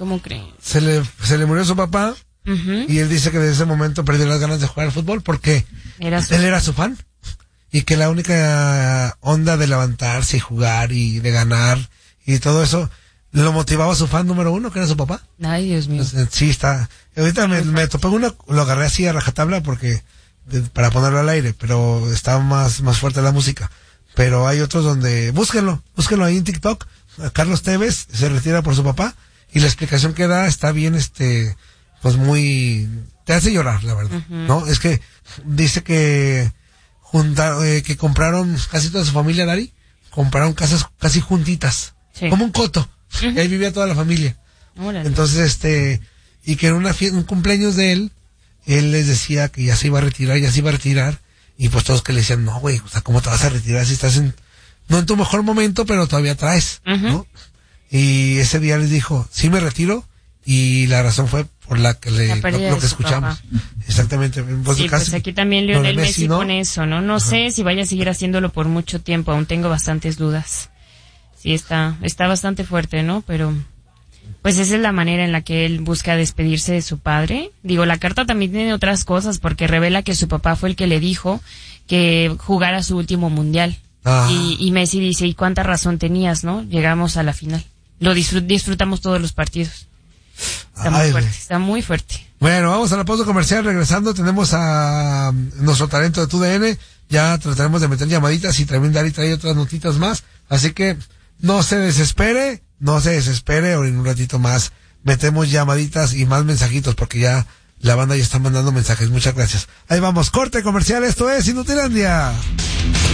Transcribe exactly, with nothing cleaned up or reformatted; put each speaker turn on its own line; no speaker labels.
¿cómo crees?
Se le, se le murió su papá,
uh-huh.
y él dice que desde ese momento perdió las ganas de jugar al fútbol porque
era su...
él era su fan. Y que la única onda de levantarse y jugar y de ganar y todo eso lo motivaba a su fan número uno, que era su papá.
Ay, Dios mío.
Entonces, sí, está. Ahorita me, me topé una, lo agarré así a rajatabla porque, de, para ponerlo al aire, pero está más, más fuerte la música. Pero hay otros donde, búsquenlo, búsquenlo ahí en TikTok. Carlos Tevez se retira por su papá y la explicación que da está bien, este, pues muy, te hace llorar, la verdad, uh-huh. ¿no? Es que dice que juntar, eh, que compraron casi toda su familia, Dari, compraron casas casi juntitas, sí. como un coto, uh-huh. y ahí vivía toda la familia.
Órale.
Entonces, este, y que en una fiesta, un cumpleaños de él, él les decía que ya se iba a retirar, ya se iba a retirar, y pues todos que le decían, no, güey, o sea, ¿cómo te vas a retirar si estás en, no en tu mejor momento, pero todavía traes, uh-huh. ¿no? Y ese día les dijo, sí me retiro, y la razón fue por la que le, la lo, lo que escuchamos. Papá. Exactamente.
Pues sí, pues aquí también Lionel Messi, Messi ¿no? con eso, ¿no? No Ajá. sé si vaya a seguir haciéndolo por mucho tiempo, aún tengo bastantes dudas. Sí, está, está bastante fuerte, ¿no? Pero, pues esa es la manera en la que él busca despedirse de su padre. Digo, la carta también tiene otras cosas, porque revela que su papá fue el que le dijo que jugara su último mundial. Y, y Messi dice, ¿y cuánta razón tenías, no? Llegamos a la final. Lo disfrut- disfrutamos todos los partidos. Está Ay, muy fuerte, güey. está muy fuerte.
Bueno, vamos a la pausa comercial. Regresando, tenemos a nuestro talento de T U D N. Ya trataremos de meter llamaditas y también Dari trae otras notitas más. Así que no se desespere, no se desespere. O en un ratito más metemos llamaditas y más mensajitos porque ya la banda ya está mandando mensajes. Muchas gracias. Ahí vamos, corte comercial. Esto es Inutilandia.